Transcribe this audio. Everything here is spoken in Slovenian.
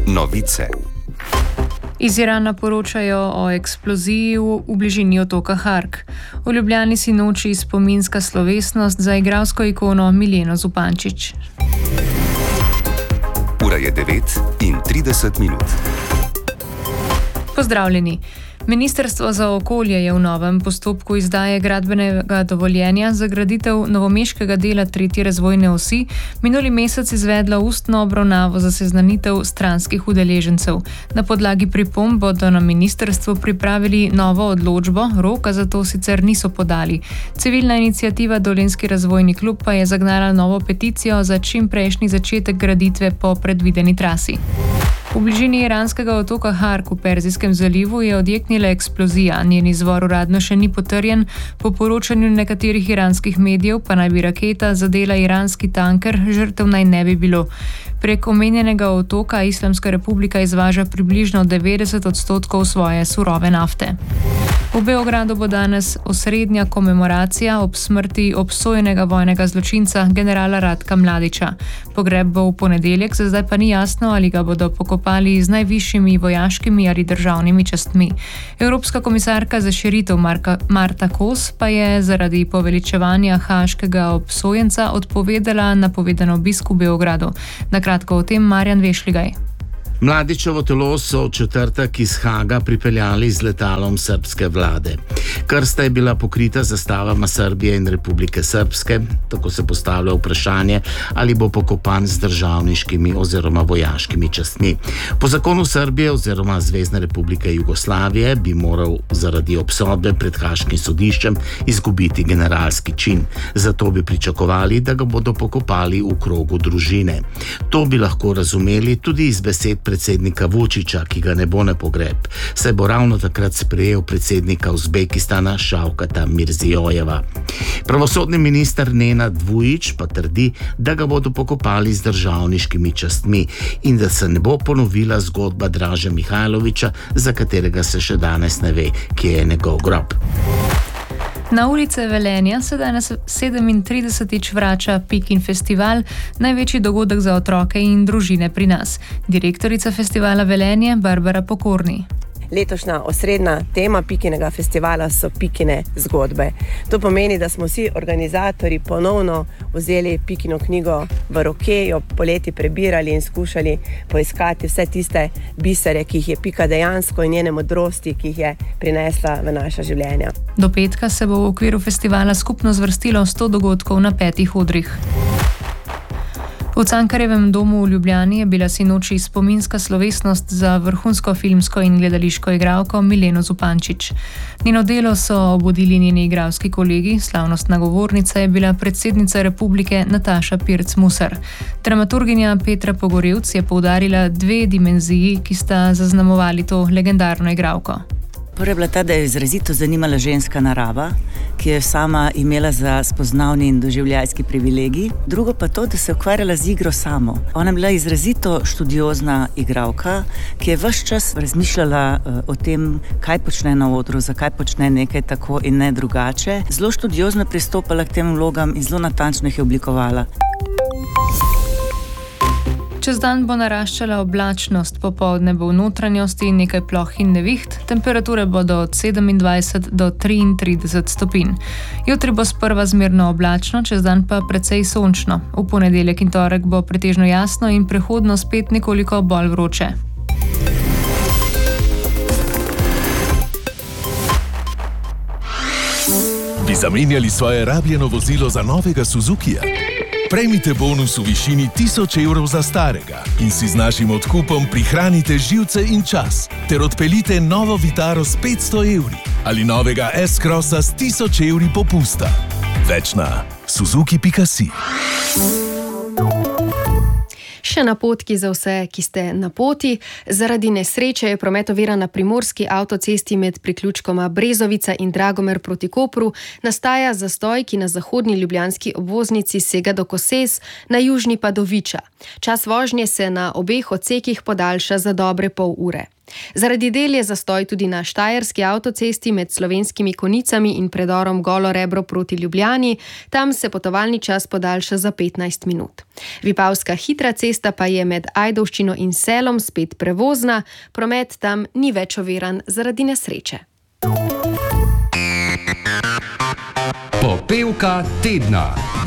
Novice. Iz Irana poročajo o eksploziji v bližini otoka Hark. V Ljubljani sinoči spominska slovesnost za igralsko ikono Mileno Zupančič. Ura je 9:30. Pozdravljeni. Ministrstvo za okolje je v novem postopku izdaje gradbenega dovoljenja za graditev novomeškega dela 3. razvojne osi minuli mesec izvedlo ustno obravnavo za seznanitev stranskih udeležencev. Na podlagi pripomb bodo na ministrstvu pripravili novo odločbo, roka za to sicer niso podali. Civilna iniciativa Dolenjski razvojni klub pa je zagnala novo peticijo za čimprejšnji začetek graditve po predvideni trasi. V bližini iranskega otoka Hark v Perzijskem zalivu je odjeknila eksplozija. Njen izvor uradno še ni potrjen, po poročanju nekaterih iranskih medijev pa naj bi raketa zadela iranski tanker, žrtev naj ne bi bilo. Prek omenjenega otoka Islamska republika izvaža približno 90% svoje surove nafte. V Beogradu bo danes osrednja komemoracija ob smrti obsojenega vojnega zločinca generala Ratka Mladića. Pogreb bo v ponedeljek, za zdaj pa ni jasno, ali ga bodo pokopali z najvišjimi vojaškimi ali državnimi častmi. Evropska komisarka za širitev Marta Kos pa je zaradi poveličevanja haaškega obsojenca odpovedala napovedan obisk v Beogradu. Na kratko o tem Marjan Vešligaj. Mladićevo telo so v četrtek iz Haaga pripeljali z letalom srbske vlade. Krsta je bila pokrita zastavama Srbije in Republike Srpske, tako se postavlja vprašanje, ali bo pokopan z državniškimi oziroma vojaškimi častmi. Po zakonu Srbije oziroma Zvezne republike Jugoslavije bi moral zaradi obsodbe pred haaškim sodiščem izgubiti generalski čin. Zato bi pričakovali, da ga bodo pokopali v krogu družine. To bi lahko razumeli tudi iz besed predsednika Vučića, ki ga ne bo na pogreb, saj bo ravno takrat sprejel predsednika Uzbekistana Šavkata Mirzijojeva. Pravosodni minister Nenad Vujić pa trdi, da ga bodo pokopali z državniškimi častmi in da se ne bo ponovila zgodba Draže Mihajlovića, za katerega se še danes ne ve, kje je njegov grob. Na ulice Velenja se danes 37. vrača Pikin festival, največji dogodek za otroke in družine pri nas. Direktorica festivala Velenje Barbara Pokorni. Letošnja osrednja tema Pikinega festivala so Pikine zgodbe. To pomeni, da smo vsi organizatorji ponovno vzeli Pikino knjigo v roke, jo poleti prebirali in skušali poiskati vse tiste bisere, ki jih je Pika dejansko in njene modrosti, ki jih je prinesla v naša življenja. Do petka se bo v okviru festivala skupno zvrstilo 100 dogodkov na 5 odrih. V Cankarjevem domu v Ljubljani je bila sinoči spominska slovesnost za vrhunsko filmsko in gledališko igralko Mileno Zupančič. Njeno delo so obudili njeni igralski kolegi, slavnostna govornica je bila predsednica republike Nataša Pirc-Musar. Dramaturginja Petra Pogorevc je poudarila 2 dimenziji, ki sta zaznamovali to legendarno igralko. Prva je bila ta, da je izrazito zanimala ženska narava, ki je sama imela za spoznavni in doživljajski privilegij. Drugo pa to, da se je ukvarjala z igro samo. Ona je bila izrazito študiozna igralka, ki je ves čas razmišljala o tem, kaj počne na odru, zakaj počne nekaj tako in ne drugače. Zelo študiozno pristopala k tem vlogam in zelo natančno jih je oblikovala. Čez dan bo naraščala oblačnost, popoldne bo v notranjosti nekaj ploh in neviht, temperature bodo od 27 do 33 stopinj. Jutri bo sprva zmerno oblačno, čez dan pa precej sončno. V ponedeljek in torek bo pretežno jasno in prehodno spet nekoliko bolj vroče. Bi zamenjali svoje rabljeno vozilo za novega Suzukija? Prejmite bonus v višini 1000 evrov za starega in si z našim odkupom prihranite živce in čas ter odpeljite novo Vitaro s 500 evri ali novega S-Crossa s 1000 evri popusta. Več na suzuki.si. Še napotki za vse, ki ste na poti. Zaradi nesreče je promet oviran na primorski avtocesti med priključkoma Brezovica in Dragomer proti Kopru. Nastaja zastoj, ki na zahodni ljubljanski obvoznici sega do Koses, na južni pa do Viča. Čas vožnje se na obeh odsekih podaljša za dobre pol ure. Zaradi del je zastoj tudi na štajerski avtocesti med Slovenskimi Konicami in predorom Golo Rebro proti Ljubljani. Tam se potovalni čas podaljša za 15 minut. Vipavska hitra cesta pa je med Ajdovščino in Selom spet prevozna, promet tam ni več oviran zaradi nesreče. Popevka tedna.